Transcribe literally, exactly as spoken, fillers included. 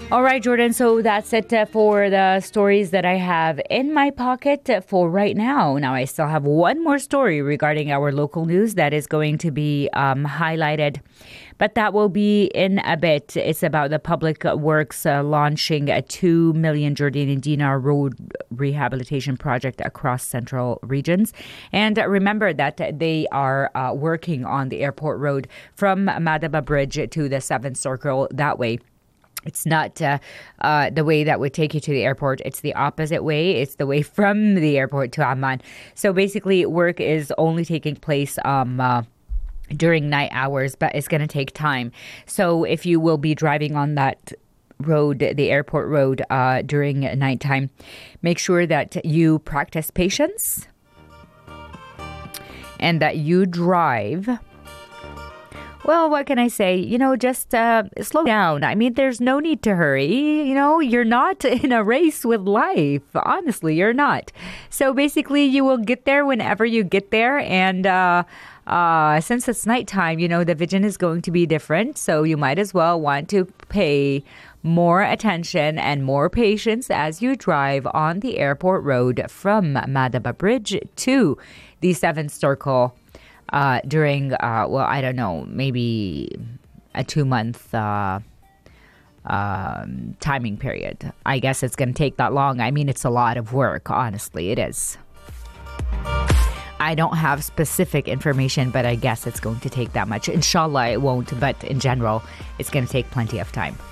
All right, Jordan. So that's it uh, for the stories that I have in my pocket uh, for right now. Now, I still have one more story regarding our local news that is going to be um, highlighted, but that will be in a bit. It's about the Public Works uh, launching a two million Jordanian dinar road rehabilitation project across central regions. And remember that they are uh, working on the airport road from Madaba Bridge to the seventh Circle that way. It's not uh, uh, the way that would take you to the airport. It's the opposite way. It's the way from the airport to Amman. So basically, work is only taking place um, uh, during night hours, but it's going to take time. So if you will be driving on that road, the airport road, uh, during nighttime, make sure that you practice patience and that you drive. Well, what can I say? You know, just uh, slow down. I mean, there's no need to hurry. You know, you're not in a race with life. Honestly, you're not. So basically, you will get there whenever you get there. And uh, uh, since it's nighttime, you know, the vision is going to be different. So you might as well want to pay more attention and more patience as you drive on the airport road from Madaba Bridge to the seventh Circle. Uh, during, uh, well, I don't know, maybe a two-month uh, um, timing period. I guess it's going to take that long. I mean, it's a lot of work, honestly, it is. I don't have specific information, but I guess it's going to take that much. Inshallah, it won't, but in general, it's going to take plenty of time.